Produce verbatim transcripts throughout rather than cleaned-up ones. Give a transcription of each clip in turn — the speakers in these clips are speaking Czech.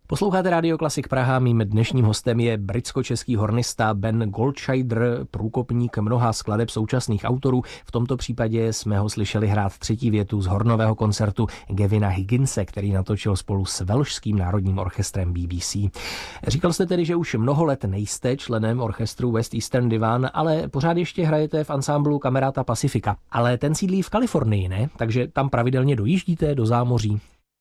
Posloucháte Radio Klasik Praha, mým dnešním hostem je britsko-český hornista Ben Goldscheider, průkopník mnoha skladeb současných autorů. V tomto případě jsme ho slyšeli hrát třetí větu z hornového koncertu Gavina Higginse, který natočil spolu s Velšským národním orchestrem B B C. Říkal jste tedy, že už mnoho let nejste členem orchestru West Eastern Divan, ale pořád ještě hrajete v ansámblu Camerata Pacifica. Ale ten sídlí v Kalifornii, ne? Takže tam pravidelně dojíždíte do zámoří?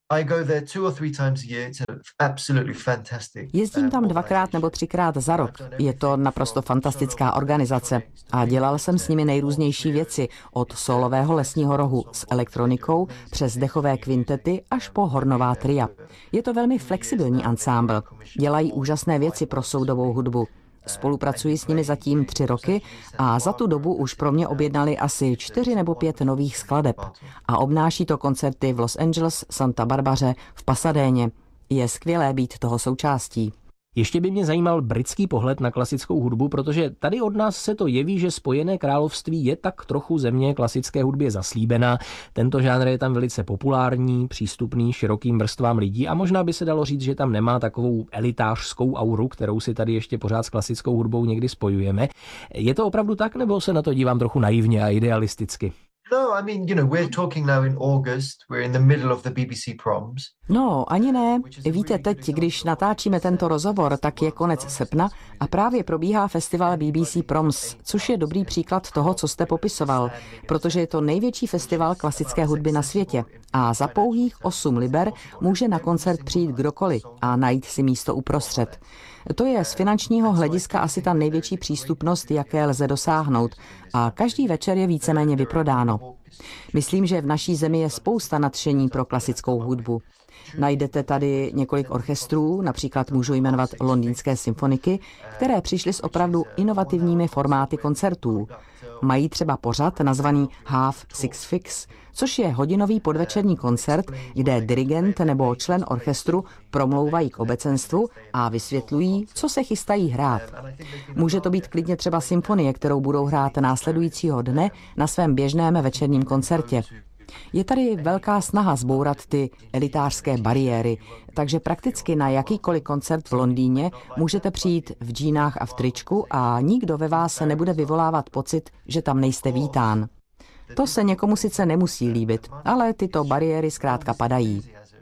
Jezdím tam dvakrát nebo třikrát za rok. Je to naprosto fantastická organizace a dělal jsem s nimi nejrůznější věci, od solového lesního rohu s elektronikou přes dechové kvintety až po hornová tria. Je to velmi flexibilní ansámbl. Dělají úžasné věci pro soudovou hudbu. Spolupracuji s nimi zatím tři roky a za tu dobu už pro mě objednali asi čtyři nebo pět nových skladeb. A obnáší to koncerty v Los Angeles, Santa Barbaře, v Pasadéně. Je skvělé být toho součástí. Ještě by mě zajímal britský pohled na klasickou hudbu, protože tady od nás se to jeví, že Spojené království je tak trochu země klasické hudbě zaslíbená. Tento žánr je tam velice populární, přístupný širokým vrstvám lidí a možná by se dalo říct, že tam nemá takovou elitářskou auru, kterou si tady ještě pořád s klasickou hudbou někdy spojujeme. Je to opravdu tak, nebo se na to dívám trochu naivně a idealisticky? No, I mean, you know, we're talking now in August, we're in the middle of the B B C Proms. No, ani ne. Víte, teď, když natáčíme tento rozhovor, tak je konec srpna a právě probíhá festival B B C Proms, což je dobrý příklad toho, co jste popisoval, protože je to největší festival klasické hudby na světě a za pouhých osm liber může na koncert přijít kdokoliv a najít si místo uprostřed. To je z finančního hlediska asi ta největší přístupnost, jaké lze dosáhnout a každý večer je víceméně vyprodáno. Myslím, že v naší zemi je spousta nadšení pro klasickou hudbu. Najdete tady několik orchestrů, například můžu jmenovat londýnské symfoniky, které přišly s opravdu inovativními formáty koncertů. Mají třeba pořad nazvaný Half Six Fix, což je hodinový podvečerní koncert, kde dirigent nebo člen orchestru promlouvají k obecenstvu a vysvětlují, co se chystají hrát. Může to být klidně třeba symfonie, kterou budou hrát následujícího dne na svém běžném večerním koncertě. Je tady velká snaha zbourat ty elitářské bariéry, takže prakticky na jakýkoliv koncert v Londýně můžete přijít v džínách a v tričku a nikdo ve vás se nebude vyvolávat pocit, že tam nejste vítán. To se někomu sice nemusí líbit, ale tyto bariéry zkrátka padají.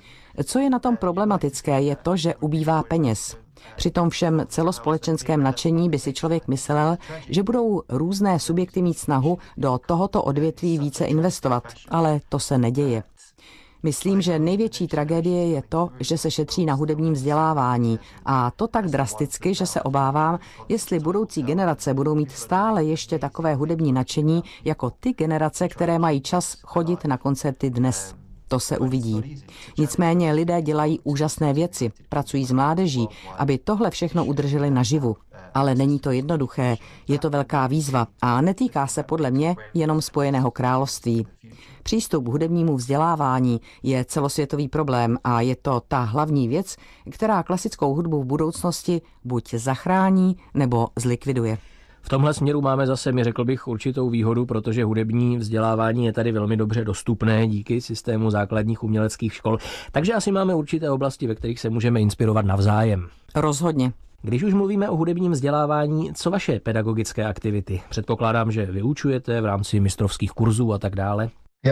Co je na tom problematické, je to, že ubývá peněz. Při tom všem celospolečenském nadšení by si člověk myslel, že budou různé subjekty mít snahu do tohoto odvětví více investovat, ale to se neděje. Myslím, že největší tragédie je to, že se šetří na hudebním vzdělávání a to tak drasticky, že se obávám, jestli budoucí generace budou mít stále ještě takové hudební nadšení jako ty generace, které mají čas chodit na koncerty dnes. To se uvidí. Nicméně lidé dělají úžasné věci, pracují s mládeží, aby tohle všechno udrželi naživu. Ale není to jednoduché, je to velká výzva a netýká se podle mě jenom Spojeného království. Přístup k hudebnímu vzdělávání je celosvětový problém a je to ta hlavní věc, která klasickou hudbu v budoucnosti buď zachrání nebo zlikviduje. V tomhle směru máme zase, mi řekl bych, určitou výhodu, protože hudební vzdělávání je tady velmi dobře dostupné díky systému základních uměleckých škol, takže asi máme určité oblasti, ve kterých se můžeme inspirovat navzájem. Rozhodně. Když už mluvíme o hudebním vzdělávání, co vaše pedagogické aktivity? Předpokládám, že vyučujete v rámci mistrovských kurzů a tak dále.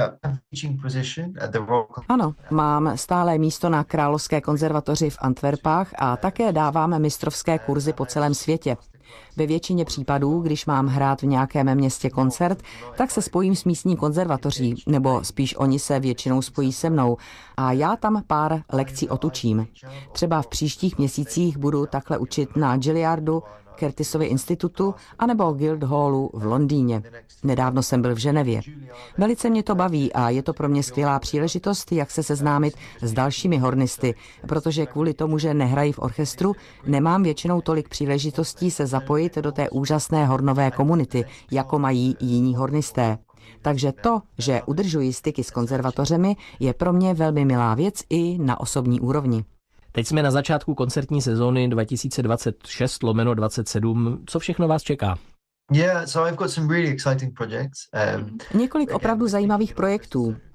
Ano, mám stálé místo na Královské konzervatoři v Antwerpách a také dávám mistrovské kurzy po celém světě. Ve většině případů, když mám hrát v nějakém městě koncert, tak se spojím s místní konzervatoří, nebo spíš oni se většinou spojí se mnou a já tam pár lekcí otučím. Třeba v příštích měsících budu takhle učit na Gilliardu, Curtisově institutu anebo Guildhallu v Londýně. Nedávno jsem byl v Ženevě. Velice mě to baví a je to pro mě skvělá příležitost, jak se seznámit s dalšími hornisty, protože kvůli tomu, že nehrají v orchestru, nemám většinou tolik příležitostí se zapojit do té úžasné hornové komunity, jako mají jiní hornisté. Takže to, že udržuji styky s konzervatořemi, je pro mě velmi milá věc i na osobní úrovni. Teď jsme na začátku koncertní sezóny dva tisíce dvacet šest lomeno dvacet sedm. Co všechno vás čeká? Několik opravdu zajímavých projektů.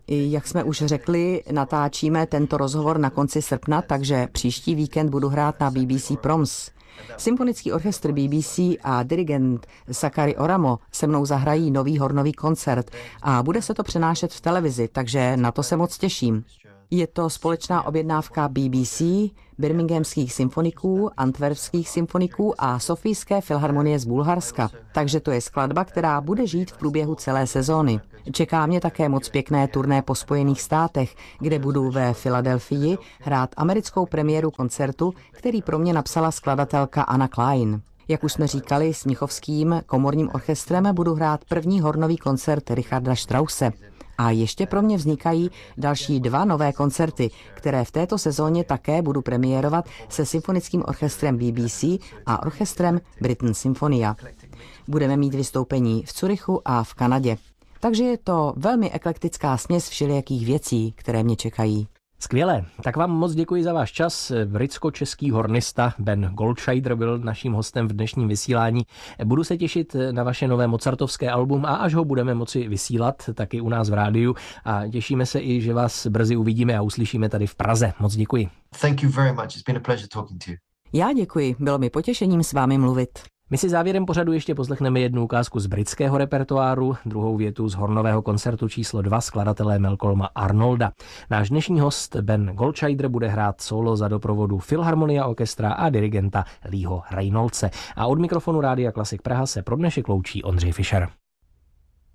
Jak jsme už řekli, natáčíme tento rozhovor na konci srpna, takže příští víkend budu hrát na B B C Proms. Symfonický orchestr B B C a dirigent Sakari Oramo se mnou zahrají nový hornový koncert a bude se to přenášet v televizi, takže na to se moc těším. Je to společná objednávka B B C, birminghamských symfoniků, antwerpských symfoniků a Sofijské filharmonie z Bulharska. Takže to je skladba, která bude žít v průběhu celé sezóny. Čeká mě také moc pěkné turné po Spojených státech, kde budu ve Filadelfii hrát americkou premiéru koncertu, který pro mě napsala skladatelka Anna Klein. Jak už jsme říkali, s Mnichovským komorním orchestrem budu hrát první hornový koncert Richarda Strausse. A ještě pro mě vznikají další dva nové koncerty, které v této sezóně také budu premiérovat se symfonickým orchestrem B B C a orchestrem Britten Symphonia. Budeme mít vystoupení v Curychu a v Kanadě. Takže je to velmi eklektická směs všelijakých věcí, které mě čekají. Skvělé, tak vám moc děkuji za váš čas. Britsko-český hornista Ben Goldscheider byl naším hostem v dnešním vysílání. Budu se těšit na vaše nové mozartovské album a až ho budeme moci vysílat, taky u nás v rádiu. A těšíme se i, že vás brzy uvidíme a uslyšíme tady v Praze. Moc děkuji. Thank you very much. It's been a pleasure talking to you. Já děkuji, bylo mi potěšením s vámi mluvit. My si závěrem pořadu ještě poslechneme jednu ukázku z britského repertoáru, druhou větu z hornového koncertu číslo dva skladatele Malcolma Arnolda. Náš dnešní host Ben Goldscheider bude hrát solo za doprovodu Filharmonia Orchestra a dirigenta Leeho Reynoldse. A od mikrofonu Rádia Klasik Praha se pro dnešek loučí Ondřej Fischer.